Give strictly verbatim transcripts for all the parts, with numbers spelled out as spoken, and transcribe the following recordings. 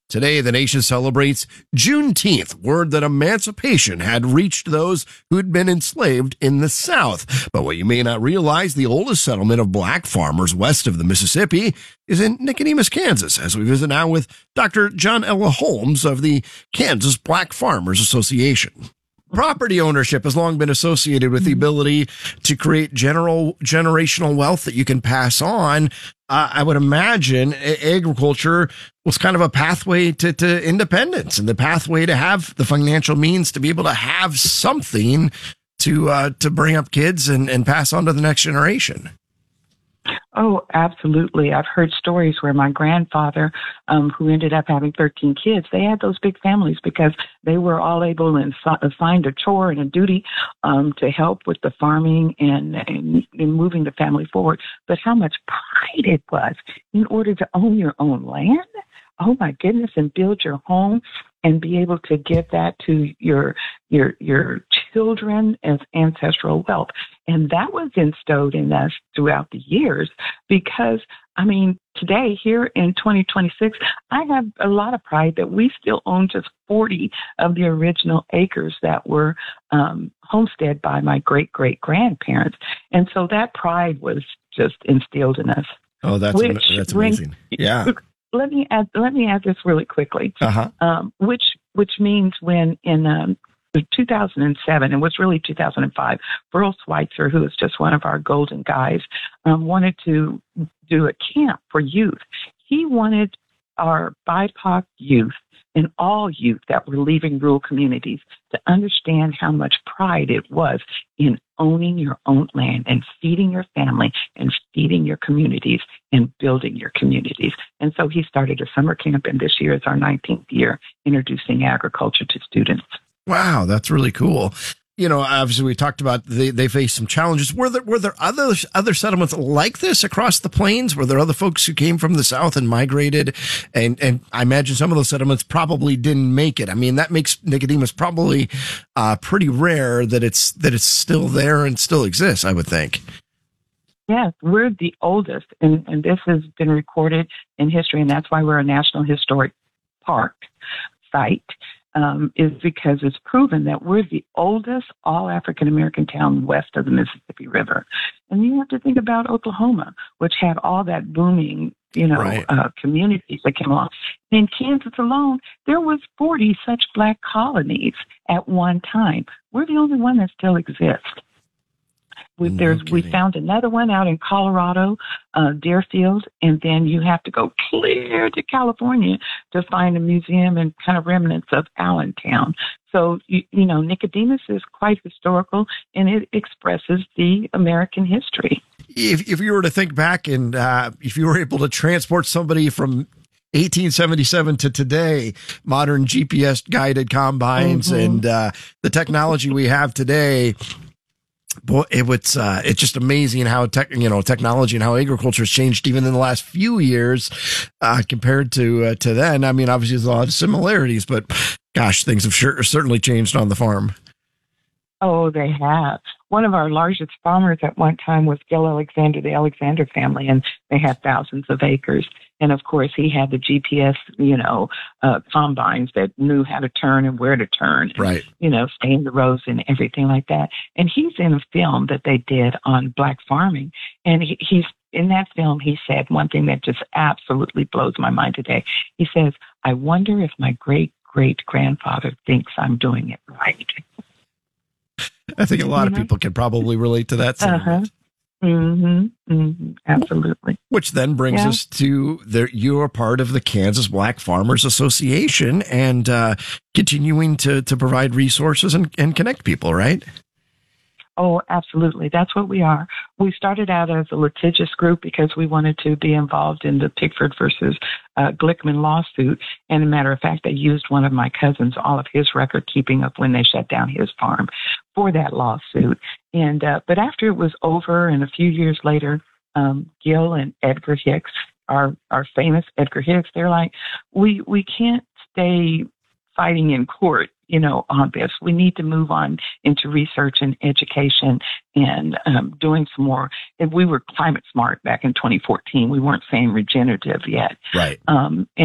Today, the nation celebrates Juneteenth, word that emancipation had reached those who'd been enslaved in the South. But what you may not realize, the oldest settlement of black farmers west of the Mississippi is in Nicodemus, Kansas, as we visit now with Doctor John Ella Holmes of the Kansas Black Farmers Association. Property ownership has long been associated with the ability to create general generational wealth that you can pass on. Uh, I would imagine agriculture was kind of a pathway to, to independence and the pathway to have the financial means to be able to have something to uh, to bring up kids and, and pass on to the next generation. Oh, absolutely. I've heard stories where my grandfather, um, who ended up having thirteen kids, they had those big families because they were all able and assigned a chore and a duty um, to help with the farming and, and, and moving the family forward. But how much pride it was in order to own your own land. Oh, my goodness, and build your home and be able to give that to your your your children as ancestral wealth. And that was instilled in us throughout the years because, I mean, today here in twenty twenty-six, I have a lot of pride that we still own just forty of the original acres that were um, homesteaded by my great-great-grandparents. And so that pride was just instilled in us. Oh, that's, am- that's amazing. Brings, yeah. Let me add. Let me add this really quickly. Uh-huh. Um, which which means when in um, two thousand seven, it was really two thousand five, Burl Schweitzer, who is just one of our golden guys, um, wanted to do a camp for youth. He wanted our B I P O C youth and all youth that were leaving rural communities to understand how much pride it was in owning your own land and feeding your family and feeding your communities and building your communities. And so he started a summer camp, and this year is our nineteenth year introducing agriculture to students. Wow, that's really cool. You know, obviously we talked about they, they faced some challenges. Were there were there other other settlements like this across the plains? Were there other folks who came from the South and migrated? And and I imagine some of those settlements probably didn't make it. I mean, that makes Nicodemus probably uh, pretty rare that it's that it's still there and still exists, I would think. Yes, we're the oldest, and, and this has been recorded in history, and that's why we're a National Historic Park site. Um, is because it's proven that we're the oldest all-African-American town west of the Mississippi River. And you have to think about Oklahoma, which had all that booming, you know, right. uh, communities that came along. In Kansas alone, there was forty such black colonies at one time. We're the only one that still exists. We, there's, we found another one out in Colorado, uh, Deerfield, and then you have to go clear to California to find a museum and kind of remnants of Allentown. So, you, you know, Nicodemus is quite historical, and it expresses the American history. If, if you were to think back and uh, if you were able to transport somebody from eighteen seventy-seven to today, modern G P S guided combines mm-hmm. and uh, the technology we have today, boy, it was, uh, it's just amazing how tech, you know, technology and how agriculture has changed even in the last few years, uh, compared to, uh, to then. I mean, obviously there's a lot of similarities, but gosh, things have sure, certainly changed on the farm. Oh, they have. One of our largest farmers at one time was Gil Alexander, the Alexander family, and they had thousands of acres. And of course, he had the G P S, you know, uh, combines that knew how to turn and where to turn, and, right. you know, stay in the rows and everything like that. And he's in a film that they did on black farming. And he, he's in that film, he said one thing that just absolutely blows my mind today. He says, I wonder if my great great grandfather thinks I'm doing it right. I think a lot you of know? people can probably relate to that sentiment. Uh-huh. Mm-hmm, mm-hmm, absolutely. Which then brings yeah. us to the, you are part of the Kansas Black Farmers Association and uh, continuing to, to provide resources and, and connect people, right? Oh, absolutely. That's what we are. We started out as a litigious group because we wanted to be involved in the Pickford versus uh, Glickman lawsuit. And a matter of fact, they used one of my cousins, all of his record keeping of when they shut down his farm for that lawsuit. And uh, but after it was over and a few years later, um, Gil and Edgar Hicks, our, our famous Edgar Hicks, they're like, we, we can't stay fighting in court, you know, on this. We need to move on into research and education and um, doing some more. If we were climate smart back in twenty fourteen, we weren't saying regenerative yet. Right. Um, and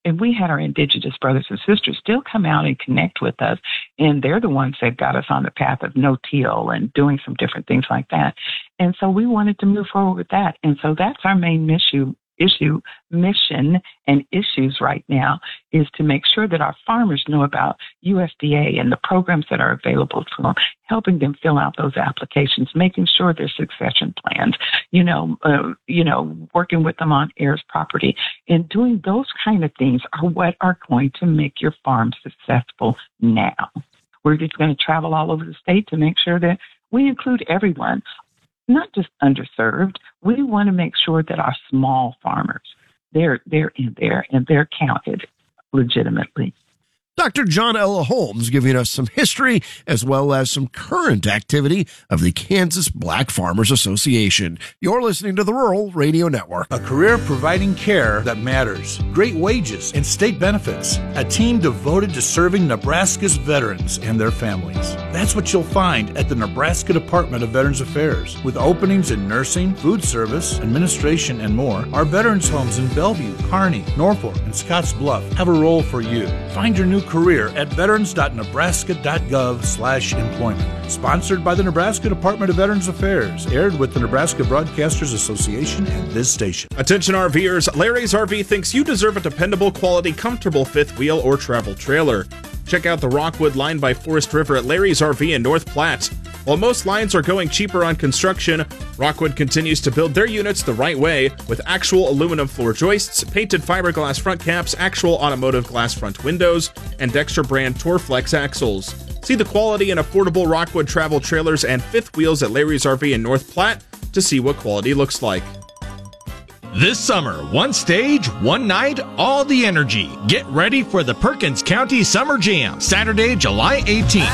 and we had our indigenous brothers and sisters still come out and connect with us. And they're the ones that got us on the path of no-till and doing some different things like that. And so we wanted to move forward with that. And so that's our main issue. issue, mission, and issues right now is to make sure that our farmers know about U S D A and the programs that are available to them, helping them fill out those applications, making sure there's succession plans, you know, uh, you know, working with them on heirs property, and doing those kind of things are what are going to make your farm successful now. We're just going to travel all over the state to make sure that we include everyone, not just underserved. We want to make sure that our small farmers, they're, they're in there and they're counted legitimately. Doctor John Ella Holmes giving us some history as well as some current activity of the Kansas Black Farmers Association. You're listening to the Rural Radio Network. A career providing care that matters, great wages and state benefits, a team devoted to serving Nebraska's veterans and their families. That's what you'll find at the Nebraska Department of Veterans Affairs. With openings in nursing, food service, administration, and more, our veterans homes in Bellevue, Kearney, Norfolk, and Scotts Bluff have a role for you. Find your new career at veterans dot nebraska dot gov slash employment. Sponsored by the Nebraska Department of Veterans Affairs. Aired with the Nebraska Broadcasters Association and this station. Attention RVers, Larry's R V thinks you deserve a dependable, quality, comfortable fifth wheel or travel trailer. Check out the Rockwood line by Forest River at Larry's R V in North Platte. While most lines are going cheaper on construction, Rockwood continues to build their units the right way with actual aluminum floor joists, painted fiberglass front caps, actual automotive glass front windows, and Dexter brand Torflex axles. See the quality and affordable Rockwood travel trailers and fifth wheels at Larry's R V in North Platte to see what quality looks like. This summer, one stage, one night, all the energy. Get ready for the Perkins County Summer Jam, Saturday, July eighteenth.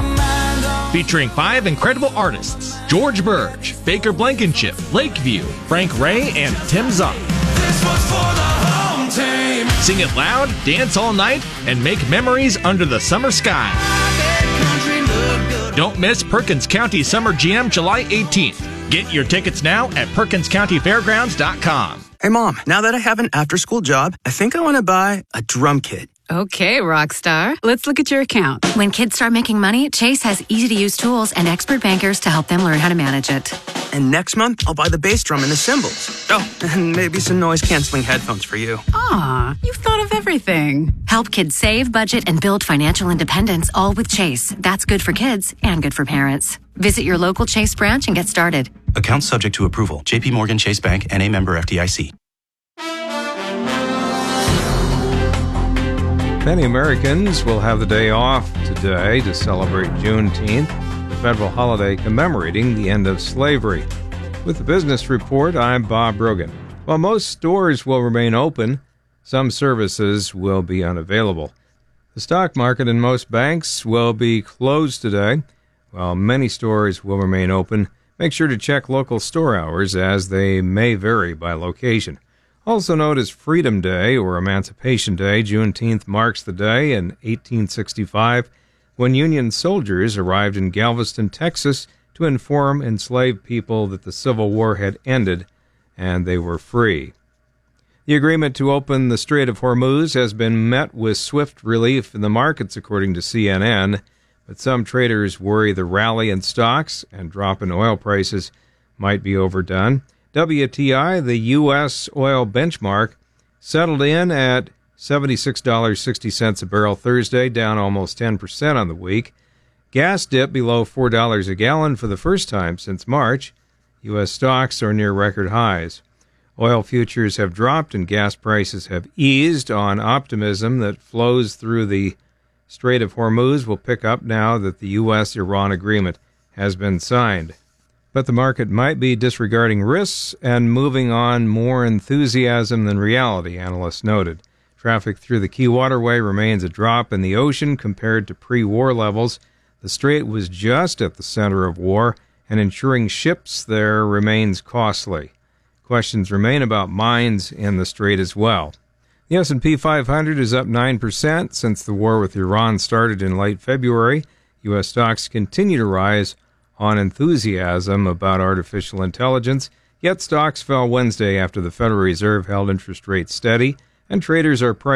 Featuring five incredible artists, George Burge, Baker Blankenship, Lakeview, Frank Ray, and Tim Zock. Sing it loud, dance all night, and make memories under the summer sky. Don't miss Perkins County Summer Jam, July eighteenth. Get your tickets now at perkins county fairgrounds dot com. Hey, Mom, now that I have an after-school job, I think I want to buy a drum kit. Okay, rock star. Let's look at your account. When kids start making money, Chase has easy-to-use tools and expert bankers to help them learn how to manage it. And next month, I'll buy the bass drum and the cymbals. Oh, and maybe some noise-canceling headphones for you. Aw, you've thought of everything. Help kids save, budget, and build financial independence, all with Chase. That's good for kids and good for parents. Visit your local Chase branch and get started. Account subject to approval. J P Morgan Chase Bank, N A member F D I C. Many Americans will have the day off today to celebrate Juneteenth, the federal holiday commemorating the end of slavery. With the Business Report, I'm Bob Brogan. While most stores will remain open, some services will be unavailable. The stock market and most banks will be closed today. While many stores will remain open, make sure to check local store hours as they may vary by location. Also known as Freedom Day or Emancipation Day, Juneteenth marks the day in eighteen sixty-five when Union soldiers arrived in Galveston, Texas to inform enslaved people that the Civil War had ended and they were free. The agreement to open the Strait of Hormuz has been met with swift relief in the markets, according to C N N, but some traders worry the rally in stocks and drop in oil prices might be overdone. W T I, the U S oil benchmark, settled in at seventy-six dollars and sixty cents a barrel Thursday, down almost ten percent on the week. Gas dipped below four dollars a gallon for the first time since March. U S stocks are near record highs. Oil futures have dropped and gas prices have eased on optimism that flows through the Strait of Hormuz will pick up now that the U S Iran agreement has been signed. But the market might be disregarding risks and moving on more enthusiasm than reality, analysts noted. Traffic through the key waterway remains a drop in the ocean compared to pre-war levels. The strait was just at the center of war, and ensuring ships there remains costly. Questions remain about mines in the strait as well. The S and P five hundred is up nine percent since the war with Iran started in late February. U S stocks continue to rise on enthusiasm about artificial intelligence, yet stocks fell Wednesday after the Federal Reserve held interest rates steady, and traders are pricing